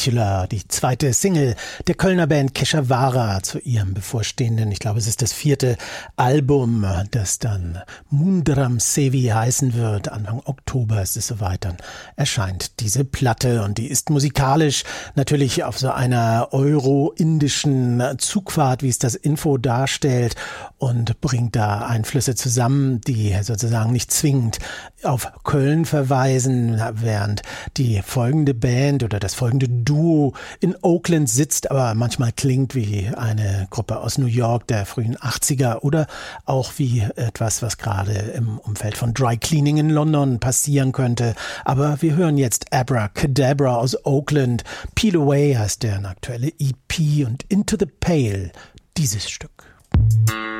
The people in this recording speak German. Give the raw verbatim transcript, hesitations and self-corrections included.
Spectacular, die zweite Single der Kölner Band Keshavara zu ihrem bevorstehenden, ich glaube, es ist das vierte Album, das dann Mundram Sevi heißen wird. Anfang Oktober ist es soweit, dann erscheint diese Platte und die ist musikalisch natürlich auf so einer euro-indischen Zugfahrt, wie es das Info darstellt, und bringt da Einflüsse zusammen, die sozusagen nicht zwingend auf Köln verweisen, während die folgende Band oder das folgende Duo in Oakland sitzt, aber manchmal klingt wie eine Gruppe aus New York der frühen achtziger oder auch wie etwas, was gerade im Umfeld von Dry Cleaning in London passieren könnte. Aber wir hören jetzt Abracadabra aus Oakland. Peel Away heißt deren aktuelle E P und Into the Pale, dieses Stück.